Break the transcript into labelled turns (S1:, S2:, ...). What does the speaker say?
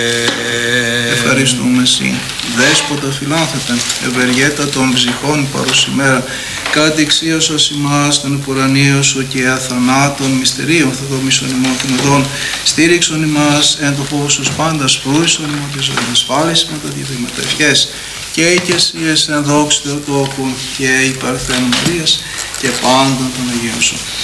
S1: Ευχαριστούμε Συ, Δέσποτα φιλάνθρωπε, ευεργέτα των ψυχών παρουσημέρα, κατεξίωσας ημάς των υπουρανίων σου και αθανάτων μυστηρίων θεδομίσων ημών την οδόν, στήριξον ημάς εν το φόβο σου πάντας φρούισον ημών τη ζωή ασφάλιση με τα διαβήματα ευχές, και οικεσίες εν δόξη Θεοτόκου και υπαρθένου Μαρίας και πάντων των Αγίων σου.